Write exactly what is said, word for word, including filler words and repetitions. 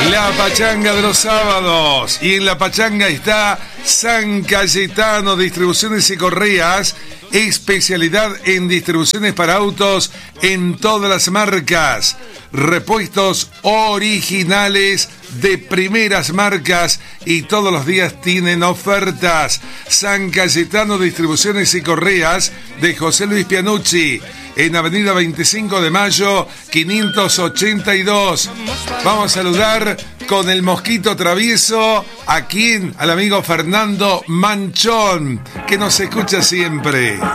La pachanga de los sábados. Y en la pachanga está San Cayetano Distribuciones y Correas, especialidad en distribuciones para autos en todas las marcas. Repuestos originales de primeras marcas y todos los días tienen ofertas. San Cayetano Distribuciones y Correas de José Luis Pianucci, en Avenida veinticinco de Mayo, quinientos ochenta y dos. Vamos a saludar con el mosquito travieso a quien, al amigo Fernando Manchón, que nos escucha siempre.